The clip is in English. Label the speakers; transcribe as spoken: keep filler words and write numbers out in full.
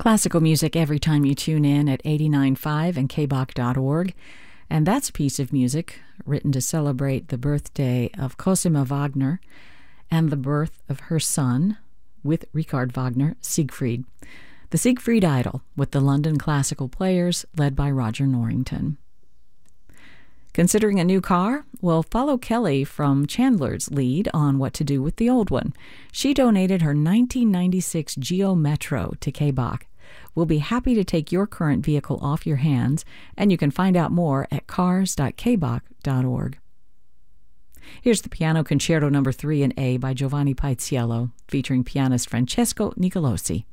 Speaker 1: Classical music every time you tune in at eighty-nine point five and k b o c dot org. And that's a piece of music written to celebrate the birthday of Cosima Wagner and the birth of her son, with Richard Wagner, Siegfried. The Siegfried Idyll with the London Classical Players led by Roger Norrington. Considering a new car? Well, follow Kelly from Chandler's lead on what to do with the old one. She donated her nineteen ninety-six Geo Metro to K B O C. We'll be happy to take your current vehicle off your hands, and you can find out more at cars dot k b o c dot org. Here's the Piano Concerto number three in A by Giovanni Paisiello, featuring pianist Francesco Nicolosi.